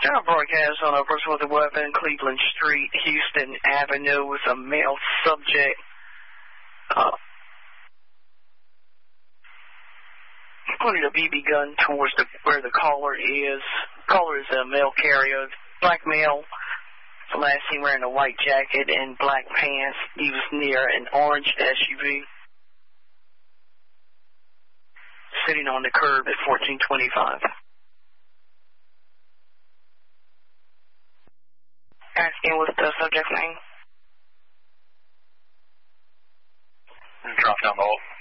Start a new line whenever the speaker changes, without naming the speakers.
General broadcast on a person with a weapon, Cleveland Street, Houston Avenue, with a male subject. Pointing a BB gun towards where the caller is. Caller is a male carrier, black male. The last seen wearing a white jacket and black pants. He was near an orange SUV. Sitting on the curb at 1425. Asking what's the subject's name?
Drop down the hole.